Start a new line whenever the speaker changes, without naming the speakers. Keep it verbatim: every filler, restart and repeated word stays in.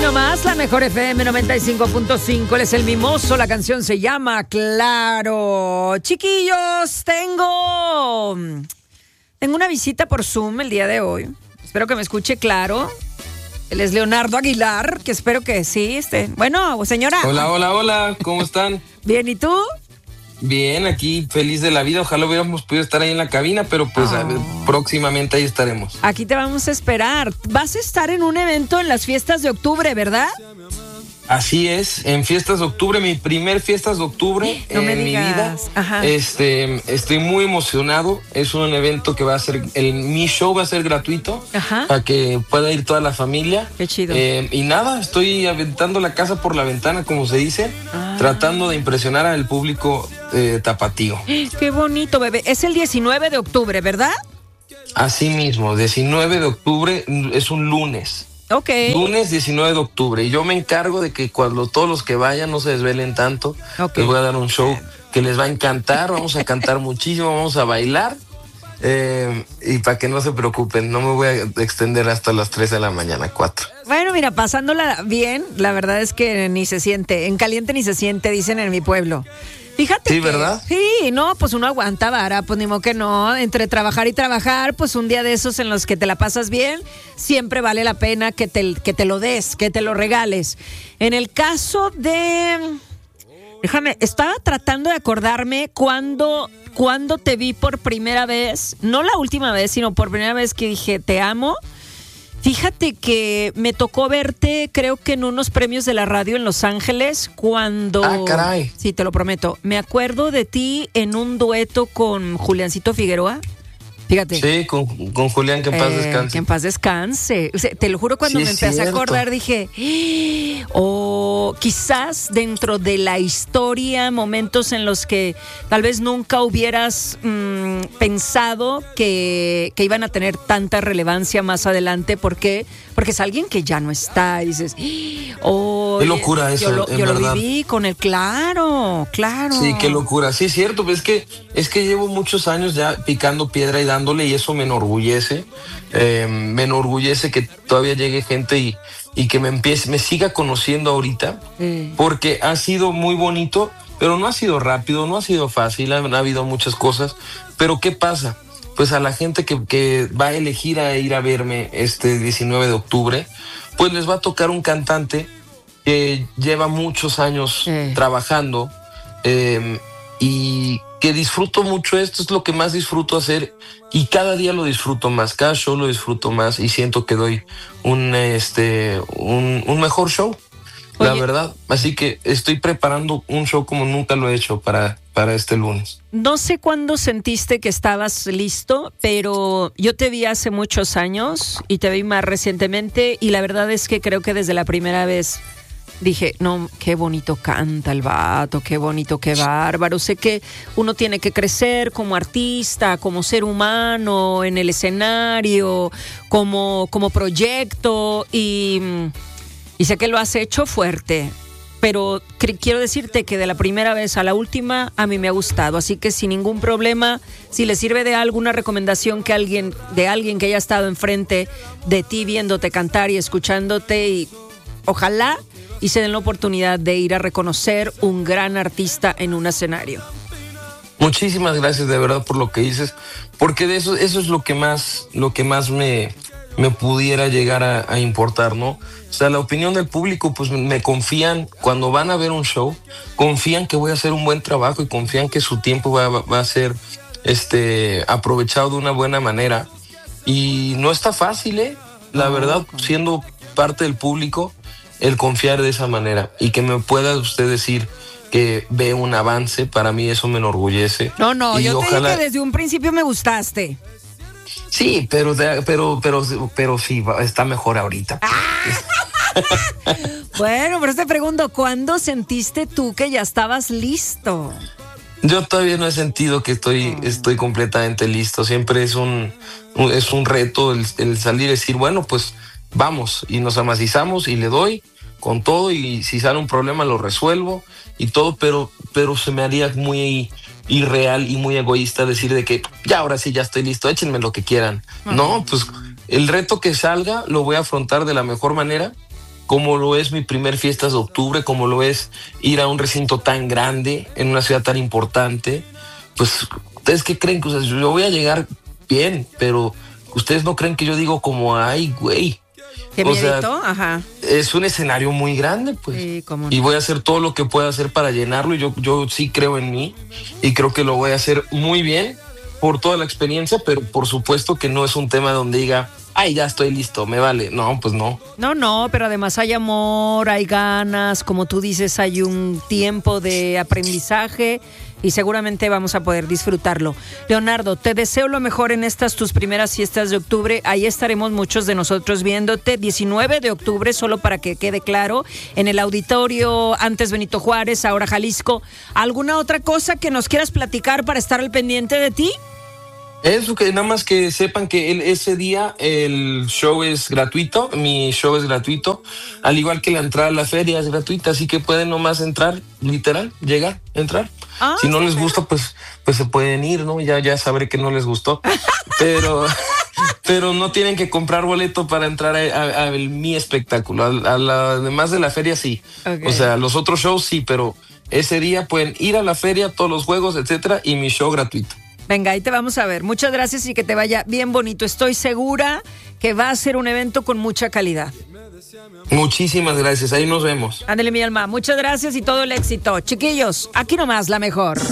nomás, la mejor F M noventa y cinco punto cinco. Él es el Mimoso, la canción se llama Claro. Chiquillos, tengo Tengo una visita por Zoom el día de hoy. Espero que me escuche claro. Él es Leonardo Aguilar, que espero que sí esté. Bueno, señora.
Hola, hola, hola, ¿cómo están?
Bien, ¿y tú?
Bien, aquí feliz de la vida. Ojalá hubiéramos podido estar ahí en la cabina, pero pues
Oh.
a ver, próximamente ahí estaremos.
Aquí te vamos a esperar. Vas a estar en un evento en las fiestas de octubre, ¿verdad?
Así es, en Fiestas de Octubre, mi primer Fiestas de Octubre
No me
en mi
digas.
vida.
Ajá.
Este, estoy muy emocionado. Es un evento que va a ser, el, mi show va a ser gratuito.
Ajá.
Para que pueda ir toda la familia.
Qué chido.
Eh, y nada, estoy aventando la casa por la ventana, como se dice,
Ah.
tratando de impresionar al público eh, tapatío.
Qué bonito, bebé. Es el diecinueve de octubre, ¿verdad?
Así mismo, diecinueve de octubre es un lunes.
Ok.
Lunes diecinueve de octubre. Y yo me encargo de que cuando todos los que vayan no se desvelen tanto.
Ok.
Les voy a dar un show que les va a encantar. Vamos a cantar muchísimo, vamos a bailar. Eh, y para que no se preocupen, no me voy a extender hasta las tres de la mañana, cuatro.
Bueno, mira, pasándola bien, la verdad es que ni se siente, en caliente ni se siente, dicen en mi pueblo. Fíjate
Sí,
que-
¿verdad?
Sí, no, pues uno aguanta vara, pues ni modo que no. Entre trabajar y trabajar, pues un día de esos en los que te la pasas bien, siempre vale la pena que te, que te lo des, que te lo regales. En el caso de... Déjame, estaba tratando de acordarme cuando, cuando te vi por primera vez, no la última vez, sino por primera vez que dije, te amo. Fíjate que me tocó verte, creo que en unos premios de la radio en Los Ángeles, cuando...
Ah, caray.
Sí, te lo prometo. Me acuerdo de ti en un dueto con Juliancito Figueroa. Fíjate.
Sí, con, con Julián, que en paz
Eh,
descanse.
Que en paz descanse. O sea, te lo juro, cuando
Sí,
me
es
empecé a
cierto.
acordar dije, ¡Ah! O quizás dentro de la historia, momentos en los que tal vez nunca hubieras mm, pensado que, que iban a tener tanta relevancia más adelante. ¿Por qué? Porque es alguien que ya no está. Y dices, oh,
Qué locura eso,
Yo lo,
en
yo lo
verdad.
viví con el claro, claro.
Sí, qué locura. Sí, es cierto, pues es que es que llevo muchos años ya picando piedra y dándole, y eso me enorgullece. Eh, me enorgullece que todavía llegue gente y, y que me empiece, me siga conociendo ahorita,
Sí.
porque ha sido muy bonito, pero no ha sido rápido, no ha sido fácil, han, ha habido muchas cosas. Pero ¿qué pasa? Pues a la gente que, que va a elegir a ir a verme este diecinueve de octubre, pues les va a tocar un cantante que lleva muchos años
Sí.
trabajando, eh, y que disfruto mucho. Esto es lo que más disfruto hacer, y cada día lo disfruto más, cada show lo disfruto más, y siento que doy un este un, un mejor show, la
Oye.
verdad. Así que estoy preparando un show como nunca lo he hecho para, para este lunes.
No sé cuándo sentiste que estabas listo, pero yo te vi hace muchos años y te vi más recientemente, y la verdad es que creo que desde la primera vez dije, no, qué bonito canta el vato, qué bonito, qué bárbaro. Sé que uno tiene que crecer como artista, como ser humano, en el escenario, como, como proyecto, y, y sé que lo has hecho fuerte. Pero cre- quiero decirte que de la primera vez a la última a mí me ha gustado, así que sin ningún problema, si le sirve de alguna recomendación que alguien, de alguien que haya estado enfrente de ti viéndote cantar y escuchándote, y ojalá y se den la oportunidad de ir a reconocer un gran artista en un escenario.
Muchísimas gracias de verdad por lo que dices, porque de eso, eso es lo que más, lo que más me, me pudiera llegar a, a importar, ¿no? O sea, la opinión del público, pues me confían cuando van a ver un show, confían que voy a hacer un buen trabajo, y confían que su tiempo va, va, va a ser este, aprovechado de una buena manera. Y no está fácil, ¿eh? La verdad, siendo parte del público, el confiar de esa manera, y que me pueda usted decir que ve un avance, para mí eso me enorgullece.
No, no,
Y
yo te
ojalá-
dije que desde un principio me gustaste.
Sí, pero, pero, pero, pero sí, va- está mejor ahorita.
Bueno, pero te pregunto, ¿cuándo sentiste tú que ya estabas listo?
Yo todavía no he sentido que estoy, estoy completamente listo. Siempre es un, un- es un reto el, el salir y decir, bueno, pues vamos, y nos amacizamos y le doy con todo, y si sale un problema lo resuelvo y todo, pero, pero se me haría muy irreal y muy egoísta decir de que ya, ahora sí, ya estoy listo, échenme lo que quieran. No, pues el reto que salga lo voy a afrontar de la mejor manera, como lo es mi primer Fiestas de Octubre, como lo es ir a un recinto tan grande, en una ciudad tan importante. Pues, ¿ustedes qué creen? O sea, yo voy a llegar bien, pero ustedes no creen que yo digo como, ay, güey.
¿Qué miedito? Ajá.
Es un escenario muy grande, pues.
Sí, cómo no.
Y voy a hacer todo lo que pueda hacer para llenarlo. Y yo, yo sí creo en mí y creo que lo voy a hacer muy bien por toda la experiencia, pero por supuesto que no es un tema donde diga, ay, ya estoy listo, me vale. No, pues no.
No, no, pero además hay amor, hay ganas, como tú dices, hay un tiempo de aprendizaje y seguramente vamos a poder disfrutarlo. Leonardo, te deseo lo mejor en estas tus primeras fiestas de octubre. Ahí estaremos muchos de nosotros viéndote. diecinueve de octubre, solo para que quede claro, en el auditorio, antes Benito Juárez, ahora Jalisco. ¿Alguna otra cosa que nos quieras platicar para estar al pendiente de ti?
Eso, que nada más que sepan que el, ese día el show es gratuito, mi show es gratuito, al igual que la entrada a la feria es gratuita, así que pueden nomás entrar, literal, llegar, entrar. Ah, si no les gusta, pues, pues se pueden ir, ¿no? Ya, ya sabré que no les gustó, pero, pero no tienen que comprar boleto para entrar a, a, a el, mi espectáculo. A, a la, además de la feria, sí. Okay. O sea, los otros shows sí, pero ese día pueden ir a la feria, todos los juegos, etcétera, y mi show gratuito.
Venga, ahí te vamos a ver. Muchas gracias y que te vaya bien bonito. Estoy segura que va a ser un evento con mucha calidad.
Muchísimas gracias. Ahí nos vemos.
Ándale, mi alma. Muchas gracias y todo el éxito. Chiquillos, aquí nomás la mejor.